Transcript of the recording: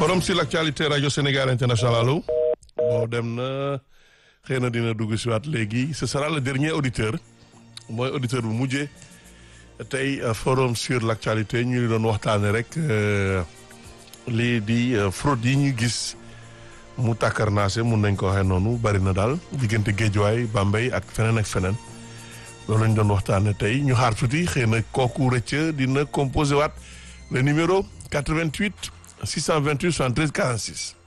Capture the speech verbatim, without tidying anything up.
forum sur l'actualité radio Sénégal international allo bon dem na xëy na dina dugg si waat léegi ce sera le dernier auditeur mooy auditeur bu mujjee tey forum sur l'actualité ñu ngi doon waxtaane rek lii di fraude yi ñu gis mu tàkkarnaase mun nañ ko waxee noonu bari na daal diggante Géejawaay Bambey ak feneen ak feneen loolu lañ doon waxtaane tey ñu xaar tuuti xëy na kooku rëcc dina composé waat le numéro quatre-vingt-huit six cent vingt-huit soixante-treize quarante-six